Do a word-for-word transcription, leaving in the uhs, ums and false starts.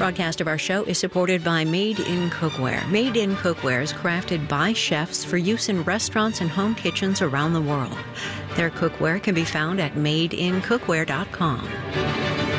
broadcast of our show is supported by Made in Cookware. Made in Cookware is crafted by chefs for use in restaurants and home kitchens around the world. Their cookware can be found at made in cookware dot com.